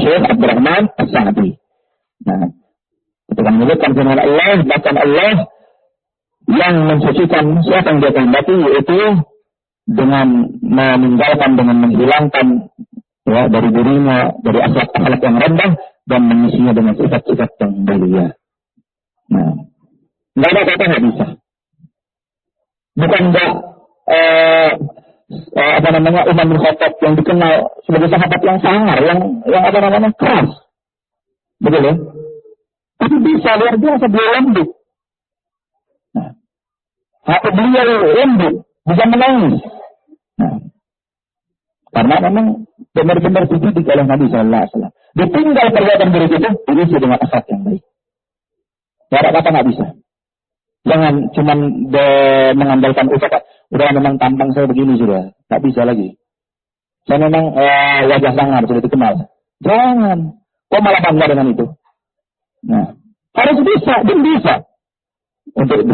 Syekh Abdurrahman As-Sa'di. Nah, ketika menyebutkan firman Allah, bahkan Allah yang mensucikan siapa yang dia kehendaki, yaitu dengan meninggalkan, dengan menghilangkan ya dari dirinya, dari akhlak-akhlak yang rendah dan mengisinya dengan sifat-sifat yang mulia. Nah, nggak ada kata nggak bisa. Bukan nggak Umar bin Khattab yang dikenal sebagai sahabat yang sangar, yang keras, betul ya? Tapi bisa luar biasa, beliau lembut. Nah, hati beliau lembut, bisa menangis. Nah, karena memang benar-benar dididik oleh Nabi Sallallahu Alaihi Wasallam. Ditinggal perbuatan buruk itu diisi dengan akhlak yang baik. Tidak ada kata nggak bisa. Jangan cuma mengandalkan ucapan. Udah memang tampang saya begini sudah, tak bisa lagi. Saya memang wajah sangar sudah dikenal. Jangan. Kok malah bangga dengan itu? Nah, harus bisa, dan bisa untuk